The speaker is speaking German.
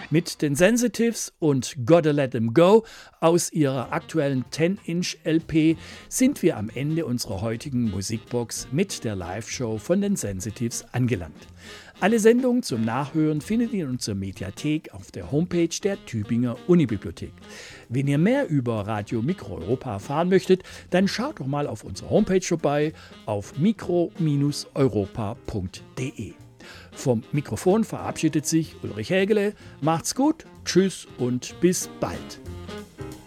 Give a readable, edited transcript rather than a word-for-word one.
Mit den Sensitives und Gotta Let 'Em Go aus ihrer aktuellen 10-Inch LP sind wir am Ende unserer heutigen Musikbox mit der Live-Show von den Sensitives angelangt. Alle Sendungen zum Nachhören findet ihr in unserer Mediathek auf der Homepage der Tübinger Unibibliothek. Wenn ihr mehr über Radio Mikro Europa erfahren möchtet, dann schaut doch mal auf unserer Homepage vorbei auf mikro-europa.de. Vom Mikrofon verabschiedet sich Ulrich Hägele. Macht's gut, tschüss und bis bald.